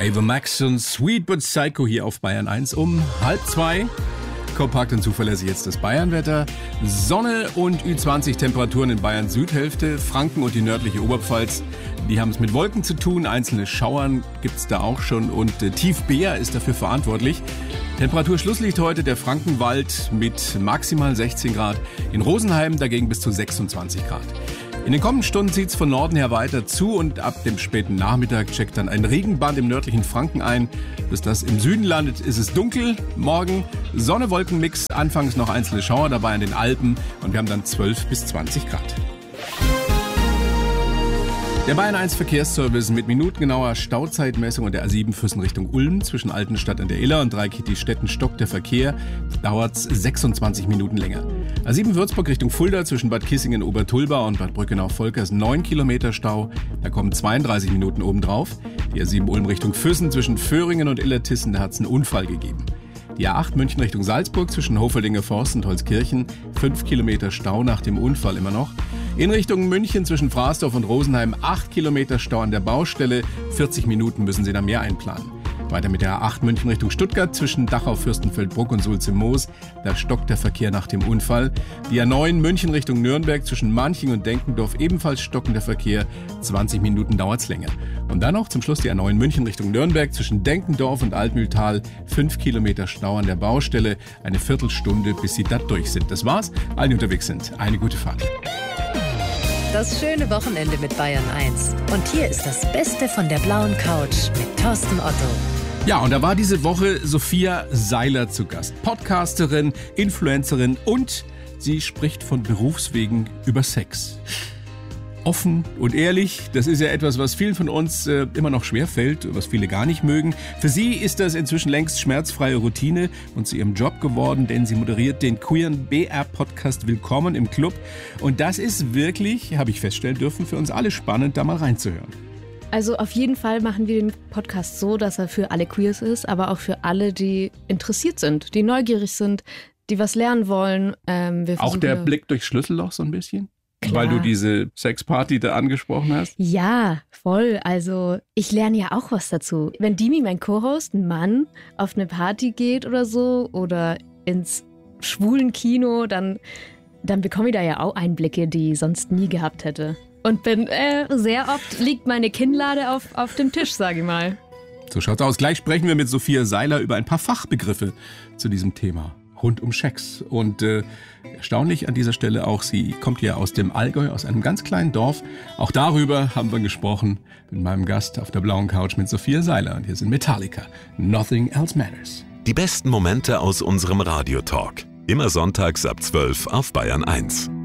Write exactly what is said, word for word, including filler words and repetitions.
Ava Max und Sweet But Psycho hier auf Bayern eins um halb zwei. Kompakt und zuverlässig jetzt das Bayernwetter. Sonne und Ü zwanzig Temperaturen in Bayern Südhälfte. Franken und die nördliche Oberpfalz, die haben es mit Wolken zu tun. Einzelne Schauern gibt's da auch schon und äh, Tief Beer ist dafür verantwortlich. Temperaturschlusslicht heute der Frankenwald mit maximal sechzehn Grad. In Rosenheim dagegen bis zu sechsundzwanzig Grad. In den kommenden Stunden zieht es von Norden her weiter zu und ab dem späten Nachmittag checkt dann ein Regenband im nördlichen Franken ein. Bis das im Süden landet, ist es dunkel. Morgen Sonne-Wolken-Mix, anfangs noch einzelne Schauer dabei an den Alpen und wir haben dann zwölf bis zwanzig Grad. Der Bayern eins Verkehrsservice mit minutengenauer Stauzeitmessung an der A sieben Füssen Richtung Ulm zwischen Altenstadt an der Iller und Dreikitti-Stetten stockt der Verkehr, dauert sechsundzwanzig Minuten länger. A sieben Würzburg Richtung Fulda zwischen Bad Kissingen, Obertulba und Bad Brückenau-Volkers neun Kilometer Stau, da kommen zweiunddreißig Minuten obendrauf. Die A sieben Ulm Richtung Füssen zwischen Föhringen und Illertissen, da hat es einen Unfall gegeben. Die A acht München Richtung Salzburg zwischen Hofeldinger Forst und Holzkirchen, fünf Kilometer Stau nach dem Unfall immer noch. In Richtung München zwischen Frasdorf und Rosenheim acht Kilometer Stau an der Baustelle, vierzig Minuten müssen Sie da mehr einplanen. Weiter mit der A acht München Richtung Stuttgart zwischen Dachau, Fürstenfeldbruck und Sulze-Moos, da stockt der Verkehr nach dem Unfall. Die A neun München Richtung Nürnberg zwischen Manching und Denkendorf ebenfalls stockender Verkehr, zwanzig Minuten dauert's länger. Und dann noch zum Schluss die A neun München Richtung Nürnberg zwischen Denkendorf und Altmühltal, fünf Kilometer Stau an der Baustelle, eine Viertelstunde bis Sie da durch sind. Das war's, allen die unterwegs sind, eine gute Fahrt. Das schöne Wochenende mit Bayern eins. Und hier ist das Beste von der blauen Couch mit Thorsten Otto. Ja, und da war diese Woche Sophia Seiler zu Gast. Podcasterin, Influencerin und sie spricht von Berufswegen über Sex. Offen und ehrlich, das ist ja etwas, was vielen von uns äh, immer noch schwerfällt, was viele gar nicht mögen. Für sie ist das inzwischen längst schmerzfreie Routine und zu ihrem Job geworden, denn sie moderiert den queeren B R-Podcast Willkommen im Club. Und das ist wirklich, habe ich feststellen dürfen, für uns alle spannend, da mal reinzuhören. Also auf jeden Fall machen wir den Podcast so, dass er für alle Queers ist, aber auch für alle, die interessiert sind, die neugierig sind, die was lernen wollen. Ähm, wir auch der Blick durchs Schlüsselloch so ein bisschen? Klar. Weil du diese Sexparty da angesprochen hast? Ja, voll. Also ich lerne ja auch was dazu. Wenn Dimi, mein Co-Host, ein Mann, auf eine Party geht oder so oder ins schwulen Kino, dann, dann bekomme ich da ja auch Einblicke, die ich sonst nie gehabt hätte. Und bin äh, sehr oft liegt meine Kinnlade auf, auf dem Tisch, sage ich mal. So schaut's aus. Gleich sprechen wir mit Sophia Seiler über ein paar Fachbegriffe zu diesem Thema. Rund um Sex. Und äh, erstaunlich an dieser Stelle auch, sie kommt ja aus dem Allgäu, aus einem ganz kleinen Dorf. Auch darüber haben wir gesprochen mit meinem Gast auf der blauen Couch mit Sophia Seiler. Und hier sind Metallica. Nothing Else Matters. Die besten Momente aus unserem Radiotalk. Immer sonntags ab zwölf auf Bayern eins.